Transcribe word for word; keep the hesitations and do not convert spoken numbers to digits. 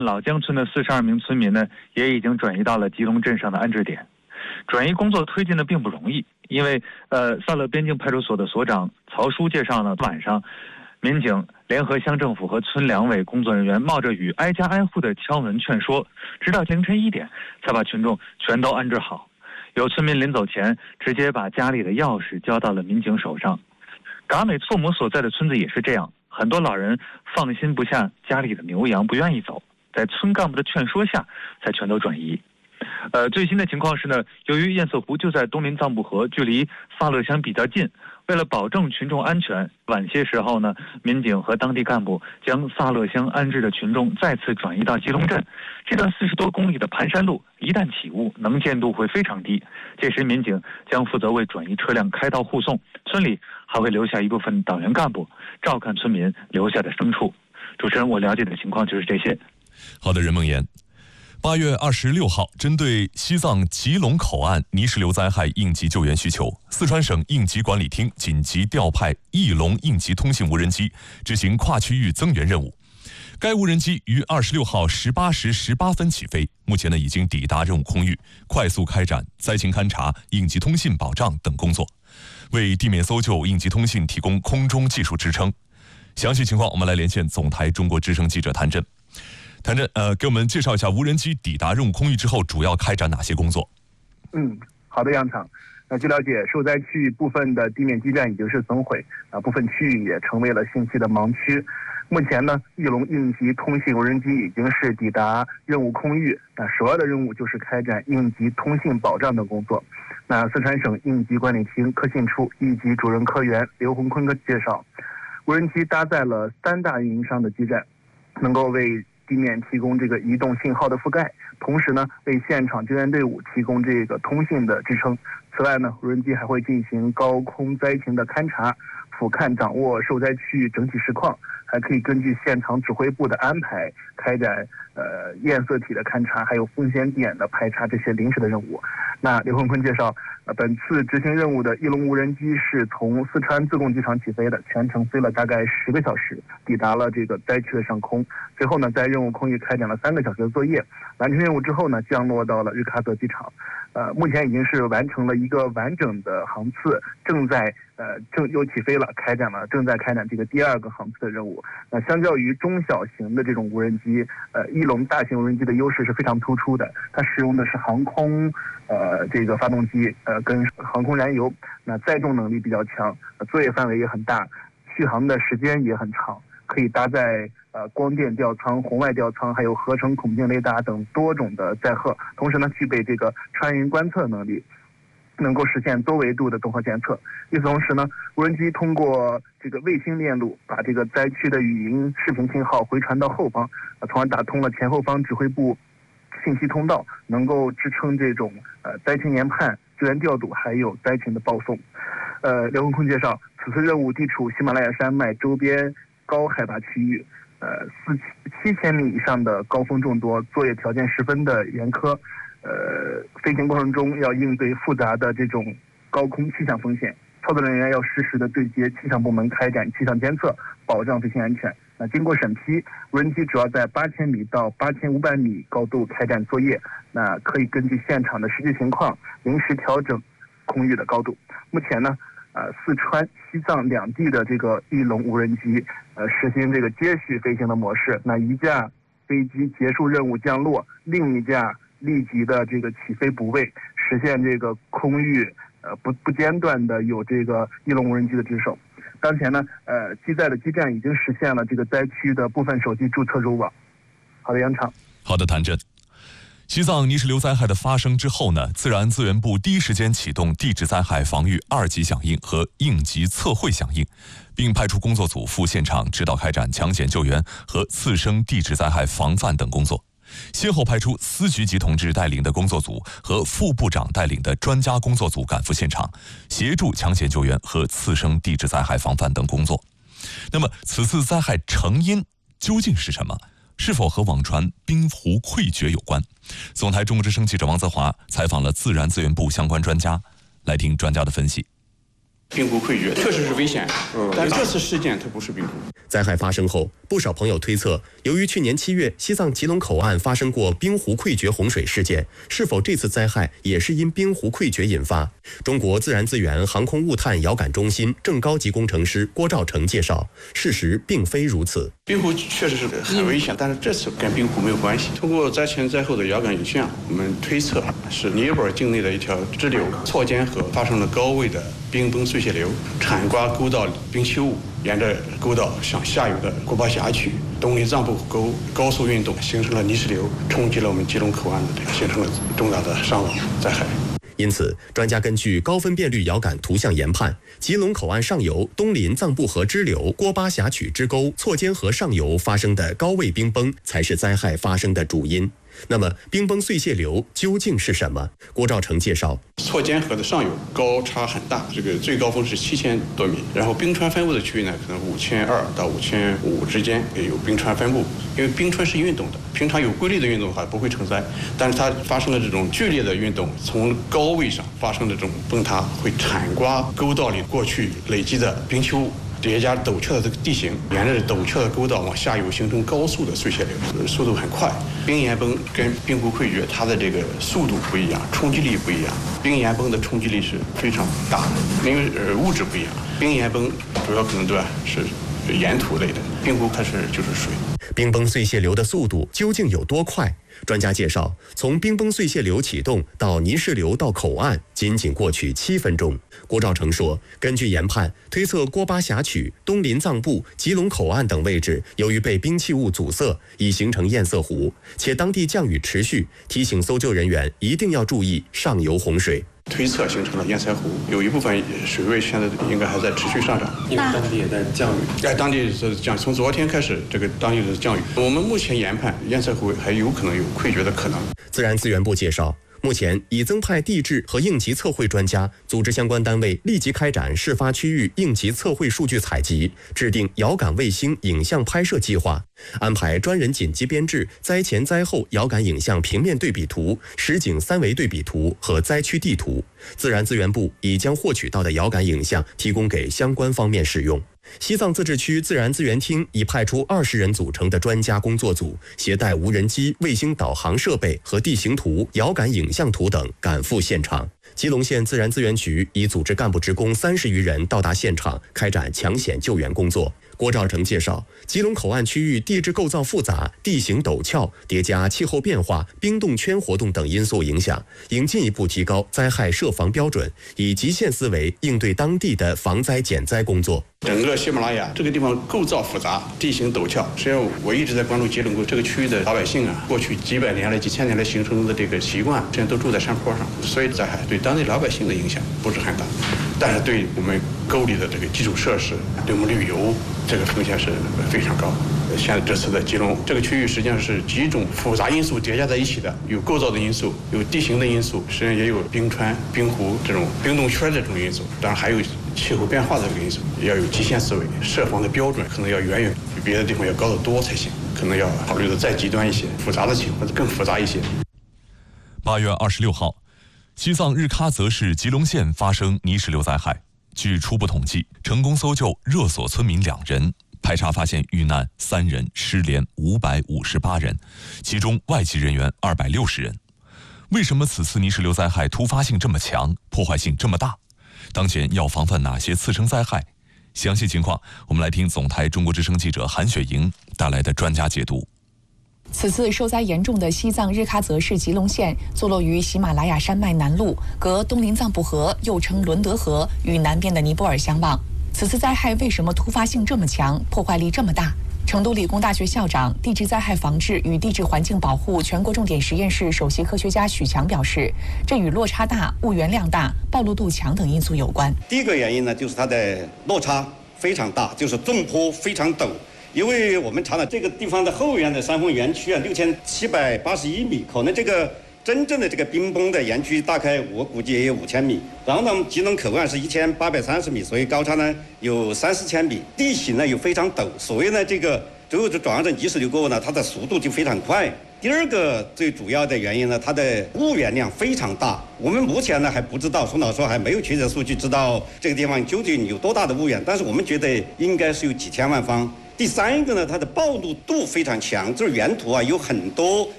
老江村的四十二名村民呢，也已经转移到了吉隆镇上的安置点。转移工作推进的并不容易，因为呃，萨勒边境派出所的所长曹叔介绍呢，晚上民警联合乡政府和村两委工作人员冒着雨挨家挨户的敲门劝说，直到凌晨一点才把群众全都安置好。有村民临走前直接把家里的钥匙交到了民警手上。嘎美错母所在的村子也是这样，很多老人放心不下家里的牛羊，不愿意走，在村干部的劝说下才全都转移。呃，最新的情况是呢，由于堰塞湖就在东林藏布河，距离萨勒乡比较近，为了保证群众安全，晚些时候呢，民警和当地干部将萨勒乡安置的群众再次转移到吉隆镇。这段四十多公里的盘山路，一旦起雾，能见度会非常低。届时民警将负责为转移车辆开道护送，村里还会留下一部分党员干部照看村民留下的牲畜。主持人，我了解的情况就是这些。 好的，任梦妍。八月二十六号，针对西藏吉隆口岸泥石流灾害应急救援需求，四川省应急管理厅紧急调派翼龙应急通信无人机执行跨区域增援任务。该无人机于二十六号十八时十八分起飞，目前呢已经抵达任务空域，快速开展灾情勘察、应急通信保障等工作，为地面搜救、应急通信提供空中技术支撑。详细情况，我们来连线总台中国之声记者谭震。谭震，呃，给我们介绍一下无人机抵达任务空域之后，主要开展哪些工作？ 嗯，好的，杨厂。那据了解，受灾区域部分的地面基站已经是损毁，啊，部分区域也成为了信息的盲区。目前呢，翼龙应急通信无人机已经是抵达任务空域，那首要的任务就是开展应急通信保障等工作。那四川省应急管理厅科信处一级主任科员刘洪坤介绍，无人机搭载了三大运营商的基站，能够为地面提供这个移动信号的覆盖，同时呢，为现场救援队伍提供这个通信的支撑。此外呢，无人机还会进行高空灾情的勘察，俯瞰掌握受灾区域整体实况，还可以根据现场指挥部的安排，开展呃堰塞体的勘察，还有风险点的排查这些临时的任务。那刘洪坤介绍，呃，本次执行任务的翼龙无人机是从四川自贡机场起飞的，全程飞了大概十个小时，抵达了这个灾区的上空。随后呢，在任务空域开展了三个小时的作业，完成任务之后呢，降落到了日喀则机场。呃，目前已经是完成了一个完整的航次，正在呃正又起飞了，开展了正在开展这个第二个航次的任务。那相较于中小型的这种无人机，呃，翼龙大型无人机的优势是非常突出的，它使用的是航空呃这个发动机，呃跟航空燃油，那载重能力比较强，呃、作业范围也很大，续航的时间也很长。可以搭载呃光电吊舱、红外吊舱，还有合成孔径雷达等多种的载荷，同时呢，具备这个穿云观测能力，能够实现多维度的综合监测。与此同时呢，无人机通过这个卫星链路，把这个灾区的语音、视频信号回传到后方，呃，从而打通了前后方指挥部信息通道，能够支撑这种呃灾情研判、救援调度，还有灾情的报送。呃，刘洪坤介绍，此次任务地处喜马拉雅山脉周边高海拔区域，呃，四七千米以上的高峰众多，作业条件十分的严苛。呃，飞行过程中要应对复杂的这种高空气象风险，操作人员要实时的对接气象部门开展气象监测，保障飞行安全。那经过审批，无人机主要在八千米到八千五百米高度开展作业，那可以根据现场的实际情况临时调整空域的高度。目前呢，呃，四川、西藏两地的这个翼龙无人机，呃，实行这个接续飞行的模式。那一架飞机结束任务降落，另一架立即的这个起飞补位，实现这个空域呃不不间断的有这个翼龙无人机的值守。当前呢，呃，机载的基站已经实现了这个灾区的部分手机注册入网。好的，杨厂。 好的，谭震。西藏泥石流灾害的发生之后呢，自然资源部第一时间启动地质灾害防御二级响应和应急测绘响应，并派出工作组赴现场指导开展抢险救援和次生地质灾害防范等工作。先后派出司局级同志带领的工作组和副部长带领的专家工作组赶赴现场，协助抢险救援和次生地质灾害防范等工作。那么，此次灾害成因究竟是什么？是否和网传冰湖溃决有关？总台中国之声记者王泽华采访了自然资源部相关专家，来听专家的分析。 冰湖溃决确实是危险，嗯，但这次事件它不是冰湖。 灾害发生后，不少朋友推测，由于去年七月西藏吉隆口岸发生过冰湖溃决洪水事件，是否这次灾害也是因冰湖溃决引发？中国自然资源航空物探遥感中心正高级工程师郭兆成介绍，事实并非如此。 冰湖确实是很危险，但是这次跟冰湖没有关系。通过灾前灾后的遥感影像，我们推测是尼泊尔境内的一条支流错间河发生了高位的冰崩碎屑流，铲刮沟道冰器物，沿着沟道向下游的果巴峡区东林藏布湖沟高速运动，形成了泥石流，冲击了我们吉隆口岸的这个，形成了重大的伤亡灾害。 因此，专家根据高分辨率遥感图像研判，吉隆口岸上游东林藏布河支流郭巴峡曲支沟错间河上游发生的高位冰崩，才是灾害发生的主因。那么，冰崩碎屑流究竟是什么？郭兆成介绍， 错间河的上游高差很大，这个最高峰是七千多米，然后冰川分布的区域呢，可能五千二到五千五之间也有冰川分布。因为冰川是运动的，平常有规律的运动的话不会成灾，但是它发生了这种剧烈的运动，从高位上发生的这种崩塌，会铲刮沟道里过去累积的冰球物。叠加陡峭的这个地形，沿着陡峭的沟道往下游形成高速的碎屑流，速度很快。冰岩崩跟冰湖溃决，它的这个速度不一样，冲击力不一样。冰岩崩的冲击力是非常大的，因为呃物质不一样。冰岩崩主要可能对吧是岩土类的，冰湖它是就是水。 冰崩碎屑流的速度究竟有多快？专家介绍，从冰崩碎屑流启动到泥石流到口岸，仅仅过去七分钟。郭兆成说，根据研判推测，郭巴峡曲、东林藏布、吉隆口岸等位置，由于被冰器物阻塞，已形成堰塞湖，且当地降雨持续，提醒搜救人员一定要注意上游洪水。 推测形成了堰塞湖，有一部分水位现在应该还在持续上涨， 因为当地也在降雨。 哎，当地是降，从昨天开始，这个当地的降雨。我们目前研判堰塞湖还有可能有溃决的可能。 自然资源部介绍，目前已增派地质和应急测绘专家，组织相关单位立即开展事发区域应急测绘数据采集，制定遥感卫星影像拍摄计划，安排专人紧急编制灾前灾后遥感影像平面对比图、实景三维对比图和灾区地图。自然资源部已将获取到的遥感影像提供给相关方面使用。西藏自治区自然资源厅已派出二十人组成的专家工作组，携带无人机、卫星导航设备和地形图、遥感影像图等赶赴现场。吉隆县自然资源局已组织干部职工三十余人到达现场，开展抢险救援工作。郭兆成介绍，吉隆口岸区域地质构造复杂，地形陡峭，叠加气候变化、冰冻圈活动等因素影响，应进一步提高灾害设防标准，以极限思维应对当地的防灾减灾工作。 整个喜马拉雅这个地方构造复杂，地形陡峭。实际上，我一直在关注吉隆这个区域的老百姓啊，过去几百年来、几千年来形成的这个习惯，现在都住在山坡上，所以灾害对当地老百姓的影响不是很大，但是对我们沟里的这个基础设施、对我们旅游这个风险是非常高。现在这次的吉隆这个区域实际上是几种复杂因素叠加在一起的，有构造的因素，有地形的因素，实际上也有冰川、冰湖这种冰冻圈的这种因素，当然还有气候变化的这个因素，要有极限思维，设防的标准可能要远远比别的地方要高得多才行，可能要考虑的再极端一些，复杂的情况更复杂一些。 八月二十六号，西藏日喀则市吉隆县发生泥石流灾害，据初步统计，成功搜救热索村民两人。排查发现遇难三人，失联五百五十八人，其中外籍人员二百六十人。为什么此次泥石流灾害突发性这么强，破坏性这么大？当前要防范哪些次生灾害？详细情况，我们来听总台中国之声记者韩雪莹带来的专家解读。 此次受灾严重的西藏日喀则市吉隆县，坐落于喜马拉雅山脉南麓，隔东林藏布河又称伦德河，与南边的尼泊尔相望。此次灾害为什么突发性这么强，破坏力这么大？成都理工大学校长、地质灾害防治与地质环境保护全国重点实验室首席科学家许强表示，这与落差大、物源量大、暴露度强等因素有关。 第一个原因呢，就是它的落差非常大，就是纵坡非常陡。因为我们查了这个地方的后缘的山峰园区啊，六千七百八十一米，可能这个真正的这个冰崩的园区大概我估计也有五千米。然后呢，吉隆口岸是一千八百三十米，所以高差呢有三四千米，地形呢又非常陡，所以呢这个最后就转化成泥石流过后呢，它的速度就非常快。 第二个最主要的原因呢，它的物源量非常大。我们目前呢还不知道，宋老师还没有确切数据知道这个地方究竟有多大的物源，但是我们觉得应该是有几千万方。第三个呢，它的暴露度非常强，就是原土啊有很多